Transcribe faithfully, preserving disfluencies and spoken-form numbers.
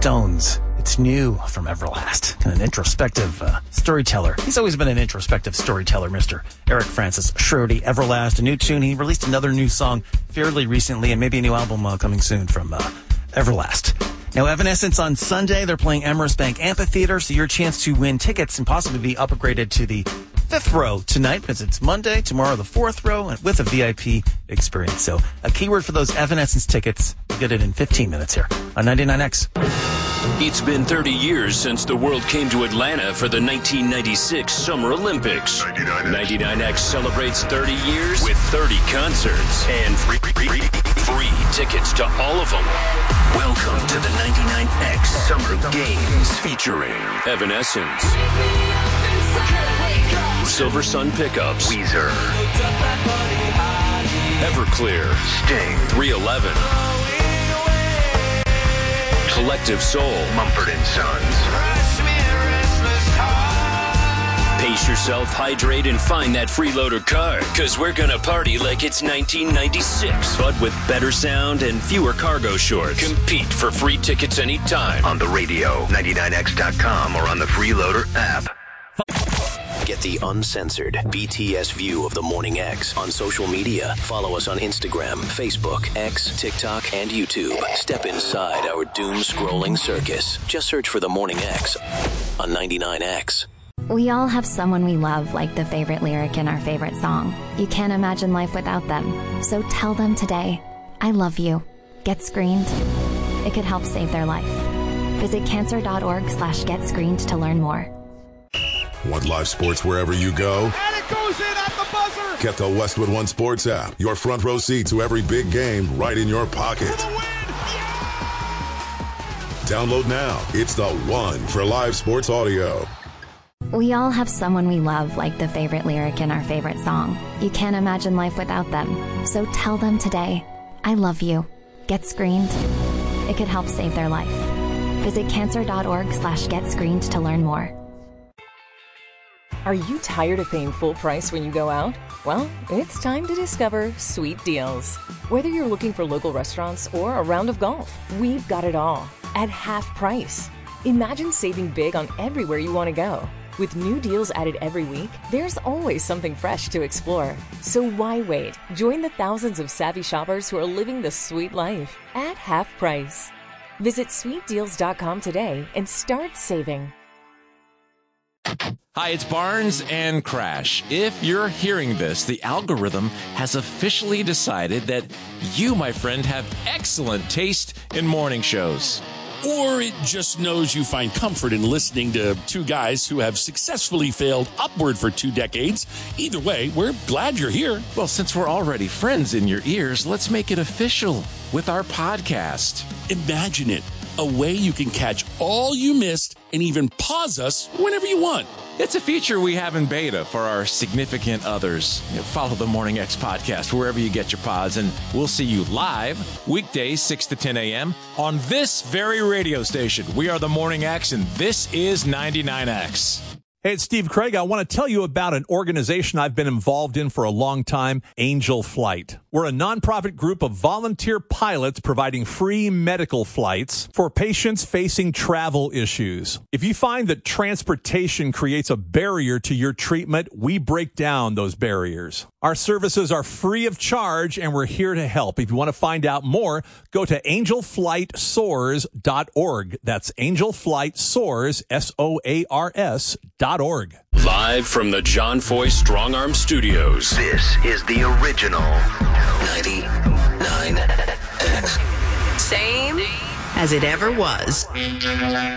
Stones. It's new from Everlast. Kind of an introspective uh, storyteller. He's always been an introspective storyteller, Mister Eric Francis Schrody. Everlast, a new tune. He released another new song fairly recently, and maybe a new album uh, coming soon from uh, Everlast. Now, Evanescence on Sunday, they're playing Emrys Bank Amphitheater, so your chance to win tickets and possibly be upgraded to the fifth row tonight, because it's Monday, tomorrow the fourth row, and with a V I P experience. So a keyword for those Evanescence tickets, we'll get it in fifteen minutes here on ninety-nine X. It's been thirty years since the world came to Atlanta for the nineteen ninety-six Summer Olympics. ninety-nine X celebrates thirty years with thirty concerts and free, free, free, free tickets to all of them. Welcome to the ninety-nine X Summer Games featuring Evanescence, Silver Sun Pickups, Weezer, Everclear, Sting, three eleven, Collective Soul, Mumford and Sons. Pace yourself, hydrate, and find that freeloader card, because we're going to party like it's nineteen ninety-six, but with better sound and fewer cargo shorts. Compete for free tickets anytime on the radio, ninety-nine X dot com, or on the Freeloader app. Get the uncensored B T S view of the Morning X on social media. Follow us on Instagram, Facebook, X, TikTok, and YouTube. Step inside our doom-scrolling circus. Just search for the Morning X on ninety-nine X. We all have someone we love, like the favorite lyric in our favorite song. You can't imagine life without them. So tell them today, I love you. Get screened. It could help save their life. Visit cancer.org slash get screened to learn more. Want live sports wherever you go? And it goes in at the buzzer! Get the Westwood One Sports app. Your front row seat to every big game right in your pocket. For the win! Yeah! Download now. It's the one for live sports audio. We all have someone we love, like the favorite lyric in our favorite song. You can't imagine life without them. So tell them today, I love you. Get screened. It could help save their life. Visit cancer.org slash get screened to learn more. Are you tired of paying full price when you go out? Well, it's time to discover Sweet Deals. Whether you're looking for local restaurants or a round of golf, we've got it all at half price. Imagine saving big on everywhere you want to go. With new deals added every week, there's always something fresh to explore. So why wait? Join the thousands of savvy shoppers who are living the sweet life at half price. Visit sweet deals dot com today and start saving. Hi, it's Barnes and Crash. If you're hearing this, the algorithm has officially decided that you, my friend, have excellent taste in morning shows. Or it just knows you find comfort in listening to two guys who have successfully failed upward for two decades. Either way, we're glad you're here. Well, since we're already friends in your ears, let's make it official with our podcast. Imagine it. A way you can catch all you missed and even pause us whenever you want. It's a feature we have in beta for our significant others. You know, follow the Morning X podcast wherever you get your pods, and we'll see you live weekdays six to ten a.m. on this very radio station. We are the Morning X, and this is ninety-nine X. Hey, it's Steve Craig. I want to tell you about an organization I've been involved in for a long time, Angel Flight. We're a nonprofit group of volunteer pilots providing free medical flights for patients facing travel issues. If you find that transportation creates a barrier to your treatment, we break down those barriers. Our services are free of charge, and we're here to help. If you want to find out more, go to angel flight soars dot org. That's Angel Flight Soars, S O A R S, dot org. Live from the John Foy Strong Arm Studios. This is the original ninety-nine X. Same as it ever was.